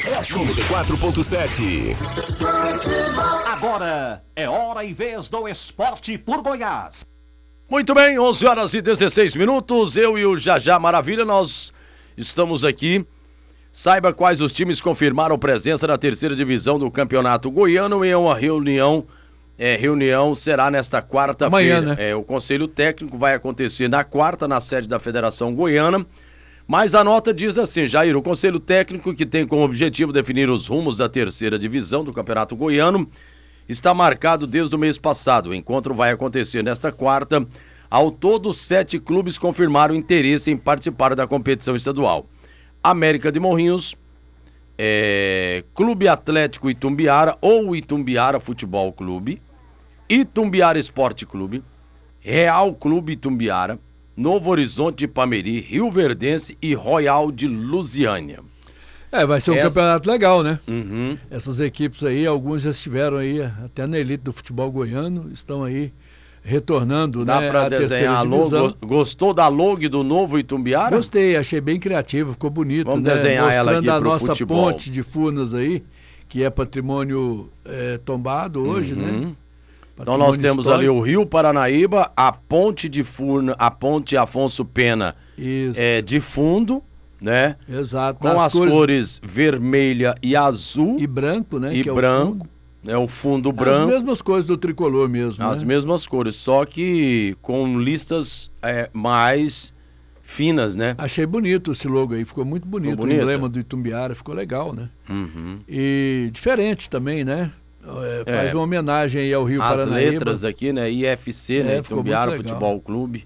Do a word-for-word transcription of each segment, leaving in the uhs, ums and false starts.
noventa e quatro ponto sete. Agora é hora e vez do Esporte por Goiás. Muito bem, onze horas e dezesseis minutos. Eu e o Jajá Maravilha, nós estamos aqui. Saiba quais os times confirmaram presença na terceira divisão do Campeonato Goiano em uma reunião. É, reunião será nesta quarta-feira. Amanhã, né? É, o Conselho Técnico vai acontecer na quarta, na sede da Federação Goiana. Mas a nota diz assim, Jair, o Conselho Técnico, que tem como objetivo definir os rumos da terceira divisão do Campeonato Goiano, está marcado desde o mês passado. O encontro vai acontecer nesta quarta. Ao todo, sete clubes confirmaram interesse em participar da competição estadual. América de Morrinhos, é, Clube Atlético Itumbiara ou Itumbiara Futebol Clube, Itumbiara Esporte Clube, Real Clube Itumbiara, Novo Horizonte de Pameri, Rio Verdense e Royal de Lusiânia. É, vai ser um Essa... campeonato legal, né? Uhum. Essas equipes aí, alguns já estiveram aí até na elite do futebol goiano, estão aí retornando, Dá né, pra à terceira desenhar divisão. logo. Gostou da logo do Novo Itumbiara? Gostei, achei bem criativo, ficou bonito. Vamos né? desenhar Mostrando ela aqui a pro nossa futebol. ponte de Furnas aí, que é patrimônio é, tombado hoje, Uhum. né? Então nós temos histórico. ali o Rio Paranaíba, a ponte de Furna, a ponte Afonso Pena Isso. é, de fundo, né? Exato. Com Nas as cores... cores vermelha e azul e branco, né? e que branco, é o fundo. é o fundo As branco. mesmas cores do tricolor mesmo, As né? mesmas cores, só que com listas é, mais finas, né? Achei bonito esse logo aí, ficou muito bonito. Ficou O bonito? emblema do Itumbiara ficou legal, né? Uhum. E diferente também, né? É, faz É. uma homenagem aí ao Rio As Paranaíba. letras aqui, né? I F C, É, né? ficou Itumbiara muito legal. Futebol Clube.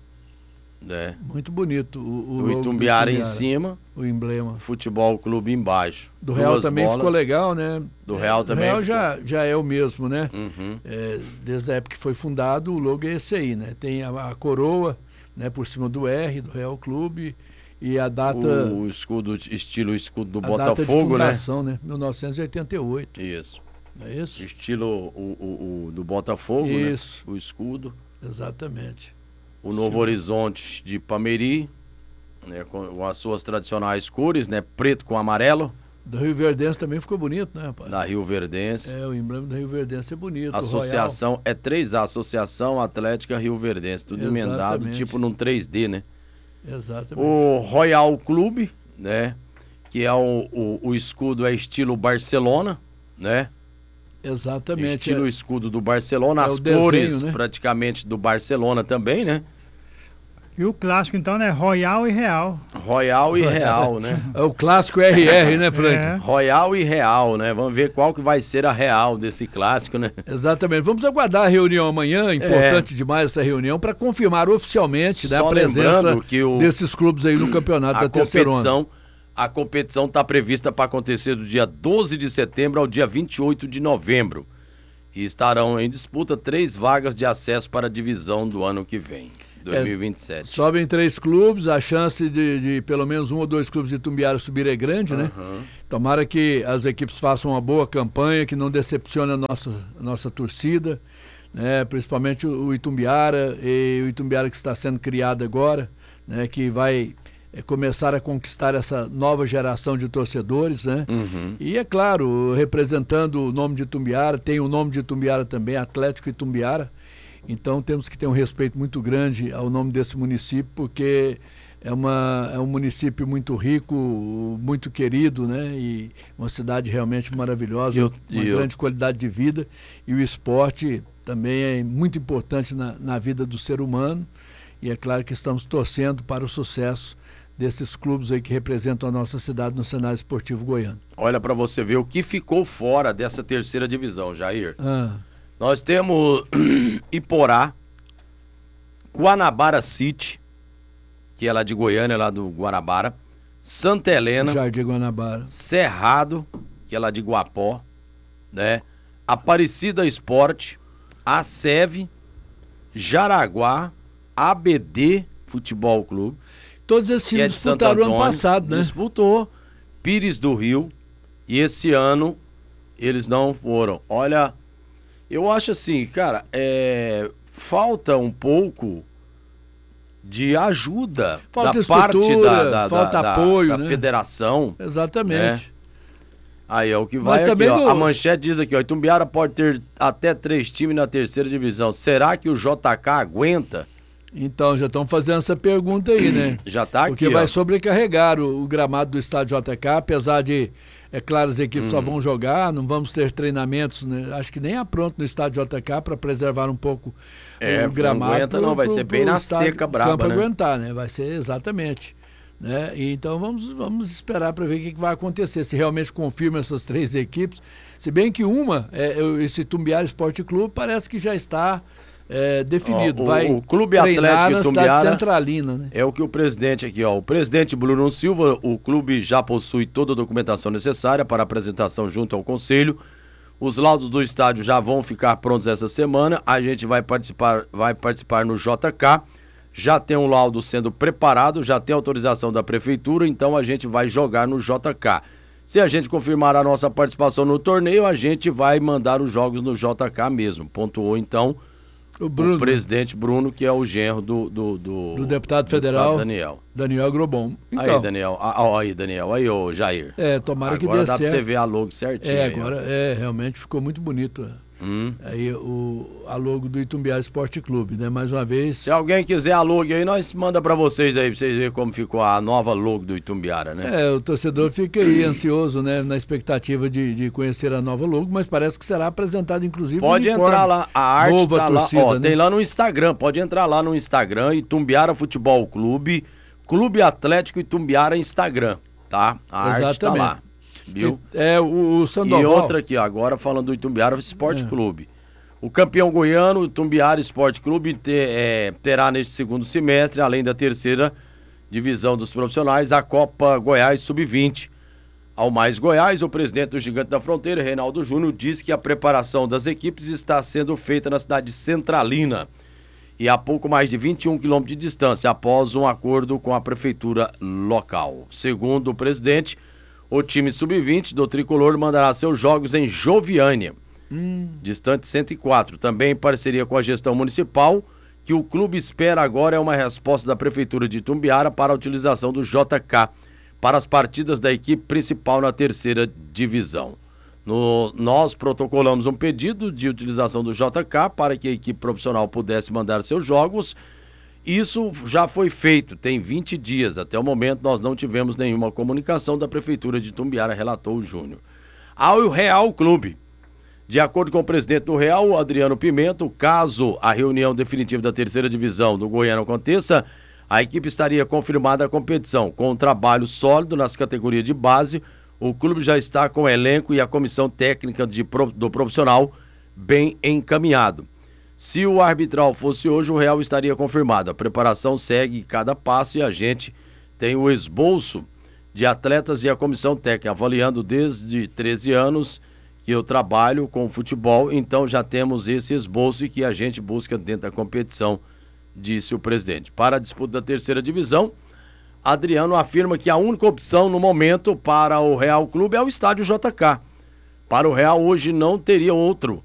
Né? Muito bonito o, o, O logo do Itumbiara em cima, o emblema. Futebol Clube embaixo. Do Real Duas também bolas. ficou legal, né? Do Real É, também O Real ficou. já, já é o mesmo, né? Uhum. É, desde a época que foi fundado, o logo é esse aí, né? Tem a, a coroa, né, por cima do R, do Real Clube, e a data... O escudo, estilo escudo do a data de Botafogo, né? fundação, né? mil novecentos e oitenta e oito. Isso. Não é isso? Estilo o, o, o do Botafogo, Isso. né? O escudo. Exatamente. O Novo Horizonte de Pameri, né? Com as suas tradicionais cores, né? Preto com amarelo. Do Rio Verdense também ficou bonito, né, rapaz? Da Rio Verdense. É, o emblema do Rio Verdense é bonito. Associação, é três A, Associação Atlética Rio Verdense, tudo Exatamente. emendado, tipo num três D, né? O Royal. Exatamente. O Royal Clube, né? Que é o, o, o escudo é estilo Barcelona, né? Exatamente. Estilo é, escudo do Barcelona, é as o desenho, cores né? praticamente do Barcelona também, né? E o clássico, então, né? Royal e Real. Royal e Real, né? é o clássico R R, né, Frank? É. Royal e Real, né? Vamos ver qual que vai ser a real desse clássico, né? Exatamente. Vamos aguardar a reunião amanhã, importante demais essa reunião, para confirmar oficialmente né, Só a presença lembrando que o- desses clubes aí no campeonato A da Terceirona. competição, a competição está prevista para acontecer do dia doze de setembro ao dia vinte e oito de novembro. E estarão em disputa três vagas de acesso para a divisão do ano que vem, dois mil e vinte e sete. Sobem três clubes, a chance de, de pelo menos um ou dois clubes de Itumbiara subir é grande, né? Tomara que as equipes façam uma boa campanha, que não decepcione a nossa, a nossa torcida, né? Principalmente o, o Itumbiara, e o Itumbiara que está sendo criado agora, né? Que vai é, começar a conquistar essa nova geração de torcedores, né? Uhum. E é claro, representando o nome de Itumbiara, tem o nome de Itumbiara também, Atlético Itumbiara. Então temos que ter um respeito muito grande ao nome desse município, porque é, uma, é um município muito rico, muito querido, né? E uma cidade realmente maravilhosa, Eu- uma eu- grande qualidade de vida. E o esporte também é muito importante na, na vida do ser humano. E é claro que estamos torcendo para o sucesso desses clubes aí que representam a nossa cidade no cenário esportivo goiano. Olha para você ver o que ficou fora dessa terceira divisão, Jair. Ah, Nós temos Iporá, Guanabara City, que é lá de Goiânia, lá do Guanabara, Santa Helena, Jardim Guanabara. Cerrado, que é lá de Guapó, né? Aparecida Esporte, a SEV, Jaraguá, A B D Futebol Clube, Todos esses que é times de Santo disputaram ano Antônio, passado, né? disputou, Pires do Rio, e esse ano eles não foram. Olha, eu acho assim, cara, é, falta um pouco de ajuda Falta da parte estrutura, da, da, falta da, apoio, da né? federação. Exatamente. Aí é o que vai Mas aqui, ó. também A do- manchete diz aqui, ó, Itumbiara pode ter até três times na terceira divisão. Será que o J K aguenta? Então, já estão fazendo essa pergunta aí, né? Já tá aqui, Porque vai ó. sobrecarregar o, o gramado do estádio J K, apesar de, é claro, as equipes só vão jogar, não vamos ter treinamentos, né? Acho que nem há pronto no estádio J K para preservar um pouco É, o gramado. não aguenta não, vai ser bem na seca braba, campo né? aguentar, né? Vai ser exatamente. Né? E então vamos, vamos esperar para ver o que, que vai acontecer, se realmente confirma essas três equipes. Se bem que uma, é, esse Itumbiara Esporte Clube, parece que já está é, definido. Ó, o- vai o Clube treinar Atlético na cidade Itumbiara centralina, né? É o que o presidente aqui, ó. O presidente Bruno Silva, o clube já possui toda a documentação necessária para apresentação junto ao conselho. Os laudos do estádio já vão ficar prontos essa semana. A gente vai participar, vai participar no J K. Já tem um laudo sendo preparado, já tem autorização da prefeitura, então a gente vai jogar no J K. Se a gente confirmar a nossa participação no torneio, a gente vai mandar os jogos no J K mesmo. Pontuou então O Bruno, o presidente Bruno, que é o genro do, do, do, do deputado federal, Daniel. Daniel Agrobon. Aí, Então, Daniel. Ah, ó, aí, Daniel. Aí, ô, Jair. é, tomara que Agora dê dá pra certo. você ver a logo certinho. É, aí, ó. agora é, realmente ficou muito bonito. Hum. Aí o, a logo do Itumbiara Esporte Clube, né? Mais uma vez. Se alguém quiser a logo aí, nós manda pra vocês aí, pra vocês verem como ficou a nova logo do Itumbiara, né? É, o torcedor fica aí ansioso, né? Na expectativa de, de conhecer a nova logo, mas parece que será apresentado, inclusive, Pode um uniforme entrar lá, a arte novo à tá lá, torcida, ó, né? tem lá no Instagram, pode entrar lá no Instagram, Itumbiara Futebol Clube, Clube Atlético Itumbiara Instagram, tá? A arte tá Exatamente. lá, viu? É, o, o E Sandoval. outra aqui, ó, agora falando do Itumbiara Esporte É. Clube. O campeão goiano, o Itumbiara Esporte Clube, te- é, terá neste segundo semestre, além da terceira divisão dos profissionais, a Copa Goiás sub vinte. Ao Mais Goiás, o presidente do Gigante da Fronteira, Reinaldo Júnior, disse que a preparação das equipes está sendo feita na cidade de Centralina e a pouco mais de vinte e um quilômetros de distância, após um acordo com a prefeitura local. Segundo o presidente, o time sub vinte do Tricolor mandará seus jogos em Joviânia, distante cento e quatro, também em parceria com a gestão municipal, que o clube espera agora é uma resposta da Prefeitura de Itumbiara para a utilização do J K para as partidas da equipe principal na terceira divisão. No- nós protocolamos um pedido de utilização do J K para que a equipe profissional pudesse mandar seus jogos. Isso já foi feito, tem vinte dias. Até o momento nós não tivemos nenhuma comunicação da Prefeitura de Itumbiara, relatou o Júnior. Ao Real Clube. De acordo com o presidente do Real, o Adriano Pimenta, caso a reunião definitiva da terceira divisão do Goiano aconteça, a equipe estaria confirmada a competição. Com um trabalho sólido nas categorias de base, o clube já está com o elenco e a comissão técnica de, pro- do profissional bem encaminhado. Se o arbitral fosse hoje, o Real estaria confirmado. A preparação segue cada passo e a gente tem o esboço de atletas e a comissão técnica, avaliando desde treze anos que eu trabalho com futebol, então já temos esse esboço e que a gente busca dentro da competição, disse o presidente. Para a disputa da terceira divisão, Adriano afirma que a única opção no momento para o Real Clube é o estádio J K. Para o Real hoje não teria outro,